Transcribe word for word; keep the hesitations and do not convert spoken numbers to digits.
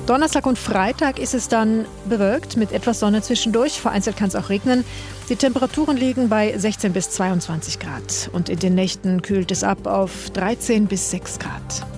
Donnerstag und Freitag ist es dann bewölkt mit etwas Sonne zwischendurch. Vereinzelt kann es auch regnen. Die Temperaturen liegen bei sechzehn bis zweiundzwanzig Grad. Und in den Nächten kühlt es ab auf dreizehn bis sechs Grad.